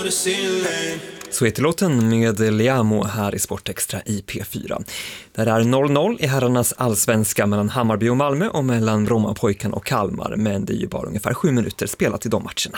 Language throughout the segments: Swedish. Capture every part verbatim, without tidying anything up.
Så heter låten med Liamo här i Sportextra i P fyra. Där är noll noll i herrarnas allsvenska mellan Hammarby och Malmö och mellan Brommapojkan och Kalmar. Men det är ju bara ungefär sju minuter spelat i de matcherna.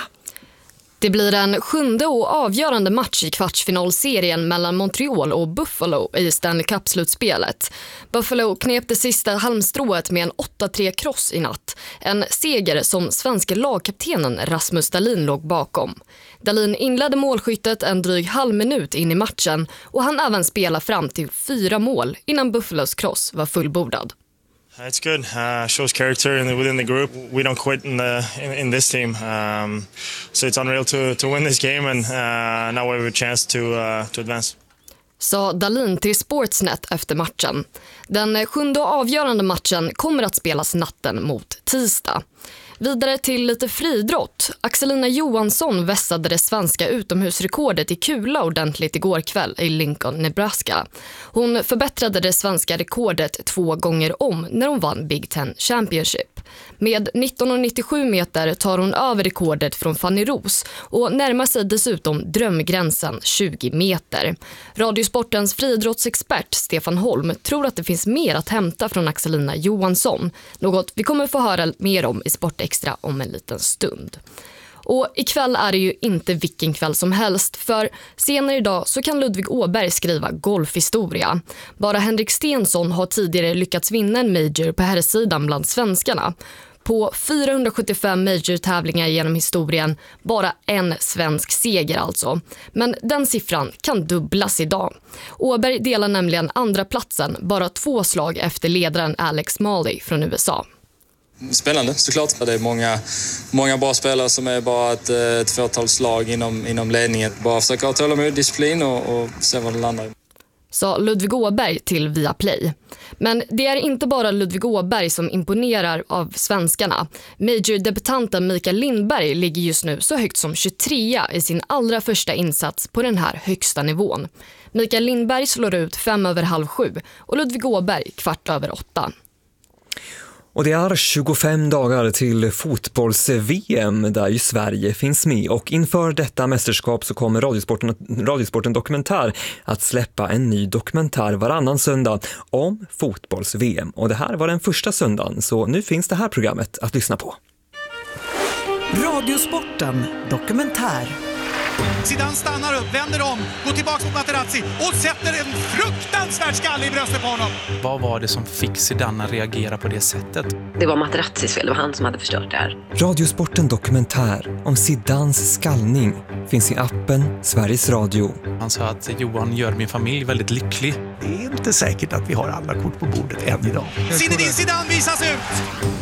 Det blir en sjunde och avgörande match i kvartsfinalserien mellan Montreal och Buffalo i Stanley Cup-slutspelet. Buffalo knep det sista halmstrået med en åtta tre-kross i natt. En seger som svenska lagkaptenen Rasmus Dahlin låg bakom. Dahlin inledde målskyttet en dryg halv minut in i matchen och han även spela fram till fyra mål innan Buffalos kross var fullbordad. It's good. Uh, shows character in the, within the group. We don't quit in the in, in this team. Um, so it's unreal to to win this game, and uh, now we have a chance to uh, to advance. Sa Dahlin till Sportsnet efter matchen. Den sjunde och avgörande matchen kommer att spelas natten mot tisdag. Vidare till lite friidrott. Axelina Johansson vässade det svenska utomhusrekordet i kula ordentligt igår kväll i Lincoln, Nebraska. Hon förbättrade det svenska rekordet två gånger om när hon vann Big Ten Championship. Med nitton komma nittiosju meter tar hon över rekordet från Fanny Ros och närmar sig dessutom drömgränsen tjugo meter. Radiosportens friidrottsexpert Stefan Holm tror att det finns mer att hämta från Axelina Johansson. Något vi kommer få höra mer om i Sportextra om en liten stund. Och ikväll är det ju inte vilken kväll som helst, för senare idag så kan Ludvig Åberg skriva golfhistoria. Bara Henrik Stenson har tidigare lyckats vinna en major på herrsidan bland svenskarna. På fyrahundrasjuttiofem major-tävlingar genom historien, bara en svensk seger alltså. Men den siffran kan dubblas idag. Åberg delar nämligen andra platsen, bara två slag efter ledaren Alex Malley från U S A. Spännande såklart. Det är många, många bra spelare som är bara ett, ett fåtal slag inom, inom ledningen. Bara försöka ha tålamod, disciplin och, och se vad det landar i. Sa Ludvig Åberg till Viaplay. Men det är inte bara Ludvig Åberg som imponerar av svenskarna. Major-debutanten Mikael Lindberg ligger just nu så högt som tjugotrea i sin allra första insats på den här högsta nivån. Mikael Lindberg slår ut fem över halv sju och Ludvig Åberg kvart över åtta. Och det är tjugofem dagar till fotbolls-V M där ju Sverige finns med, och inför detta mästerskap så kommer Radiosporten, Radiosporten Dokumentär att släppa en ny dokumentär varannan söndag om fotbolls-V M. Och det här var den första söndagen, så nu finns det här programmet att lyssna på. Radiosporten Dokumentär. Zidane stannar upp, vänder om, går tillbaka mot Materazzi och sätter en fruktansvärd skalle i bröstet på honom. Vad var det som fick Zidane att reagera på det sättet? Det var Materazzis fel, det var han som hade förstört det här. Radiosporten Dokumentär om Zidanes skallning finns i appen Sveriges Radio. Han sa att Johan gör min familj väldigt lycklig. Det är inte säkert att vi har alla kort på bordet än idag. Zinedine Zidane visas ut!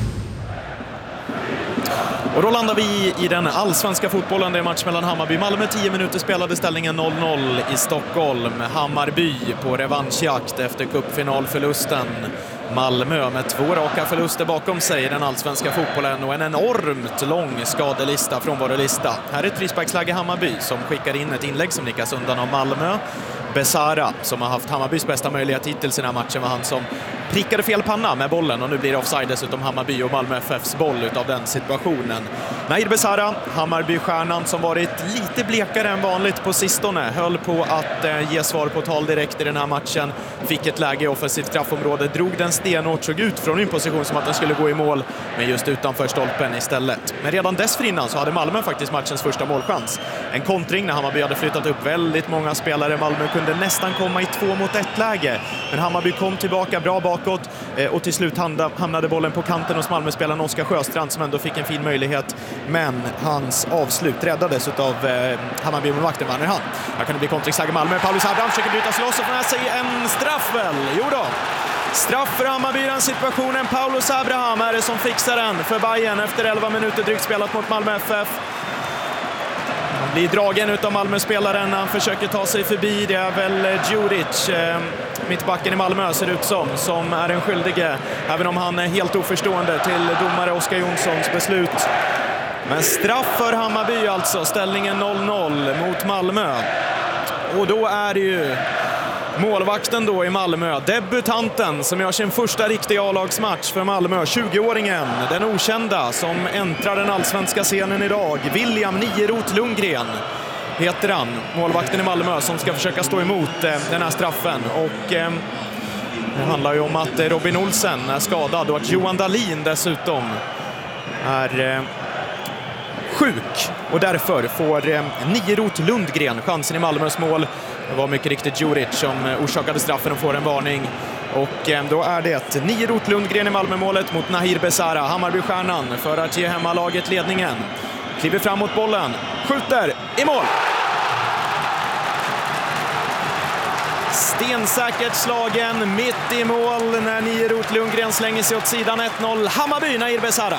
Och då landar vi i den allsvenska fotbollen. Det är match mellan Hammarby och Malmö. tio minuter spelade, ställningen noll noll i Stockholm. Hammarby på revanschjakt efter cupfinalförlusten. Malmö med två raka förluster bakom sig i den allsvenska fotbollen och en enormt lång skadelista från vår lista. Här är ett frisparksläge Hammarby som skickar in ett inlägg som nickas undan av Malmö. Besara, som har haft Hammarbys bästa möjlighet hittills i den här matchen, var han som prickade fel panna med bollen, och nu blir det offside dessutom Hammarby och Malmö F F:s boll utav den situationen. Nair Besara, Hammarby-stjärnan som varit lite blekare än vanligt på sistone, höll på att eh, ge svar på tal direkt i den här matchen, fick ett läge i offensivt straffområde, drog den stenhårt, såg ut från en position som att den skulle gå i mål, men just utanför stolpen istället. Men redan dessförinnan så hade Malmö faktiskt matchens första målchans. En kontring när Hammarby hade flyttat upp väldigt många spelare. Malmö kunde nästan komma i två mot ett läge, men Hammarby kom tillbaka bra bakåt och till slut hamnade bollen på kanten hos Malmö-spelaren Oskar Sjöstrand, som ändå fick en fin möjlighet, men hans avslut räddades av eh, Hammarby-målvakten Werner Hand. Här kan det bli kontringsläge Malmö. Paulus Abraham försöker bryta sig loss och får med sig en straff väl. Jo då. Straff för Hammarby i den situationen. Paulus Abraham är det som fixar den för Bayern efter elva minuter drygt spelat mot Malmö F F. Han blir dragen utav Malmö-spelaren. Han försöker ta sig förbi. Det är väl Djuric, eh, mittbacken i Malmö ser ut som, som är en skyldige. Även om han är helt oförstående till domare Oskar Jonssons beslut. Men straff för Hammarby alltså. Ställningen noll noll mot Malmö. Och då är det ju målvakten då i Malmö, debutanten som gör sin första riktiga A-lagsmatch för Malmö, tjugoåringen, den okända som äntrar den allsvenska scenen idag, William Nierot Lundgren. heter han, målvakten i Malmö, som ska försöka stå emot eh, den här straffen. Och eh, det handlar ju om att Robin Olsen är skadad och att Johan Dahlin dessutom är eh, sjuk. Och därför får eh, Nierot Lundgren chansen i Malmös mål. Det var mycket riktigt Djuric som eh, orsakade straffen och får en varning. Och eh, då är det Nierot Lundgren i Malmö-målet mot Nahir Besara, Hammarbystjärnan, för att ge hemmalaget ledningen. Kliver fram mot bollen, skjuter i mål! Stensäkert slagen mitt i mål när Nierot Lundgren slänger sig åt sidan. ett noll Hammarby, Nahir Besara.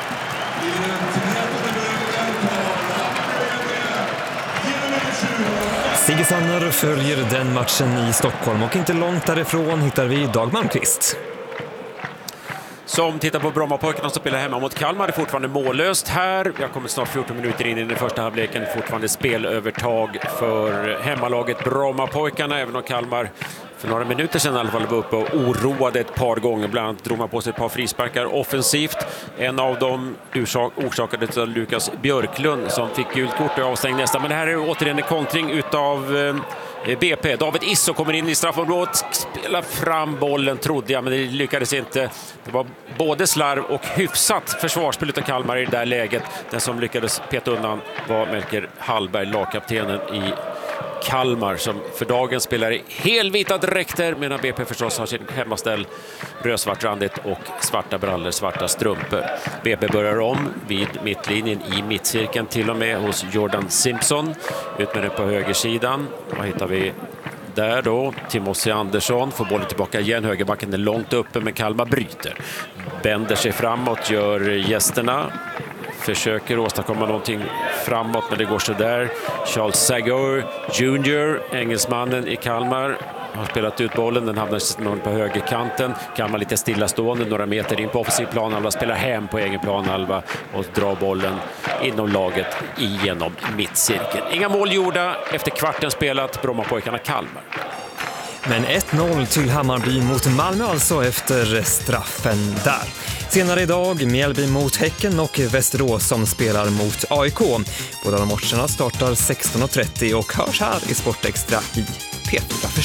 Sigge Sanner följer den matchen i Stockholm och inte långt därifrån hittar vi Dag Malmqvist. Som tittar på Brommapojkarna som spelar hemma mot Kalmar. Det är fortfarande mållöst här. Jag kommer snart fjorton minuter in i den första halvleken. Fortfarande spelövertag för hemmalaget Brommapojkarna, även om Kalmar för några minuter sedan i alla fall var uppe och oroade ett par gånger. Bland annat drog man på sig ett par frisparkar offensivt. En av dem orsak, orsakades av Lukas Björklund som fick gult kort och avstängd nästa. Men det här är återigen en kontring utav eh, B P. David Isso kommer in i straffområdet, spelar fram bollen trodde jag, men det lyckades inte. Det var både slarv och hyfsat försvarsspel utav Kalmar i det där läget. Den som lyckades peta undan var Melker Hallberg, lagkaptenen i Kalmar, som för dagen spelar i helvita dräkter, medan B P förstås har sin hemmaställ rödsvartrandigt och svarta brallor, svarta strumpor. B P börjar om vid mittlinjen i mittcirkeln, till och med hos Jordan Simpson. Ut med den på högersidan. Vad hittar vi där då? Timothy Andersson får bollen tillbaka igen. Högerbacken är långt uppe, men Kalmar bryter. Bänder sig framåt, gör gästerna. Försöker åstadkomma någonting framåt, men det går så där. Charles Sagour junior, engelsmannen i Kalmar, har spelat ut bollen. Den hamnar på högerkanten. Kalmar lite stillastående, några meter in på offensiv planhalva, spelar hem på egen planhalva och drar bollen inom laget igenom mittcirkeln. Inga mål gjorda efter kvarten spelat. Brommapojkarna Kalmar. Men ett noll till Hammarby mot Malmö alltså efter straffen där. Senare idag Mjällby mot Häcken och Västerås som spelar mot A I K. Båda de matcherna startar sexton och trettio och hörs här i Sportextra i P fyra.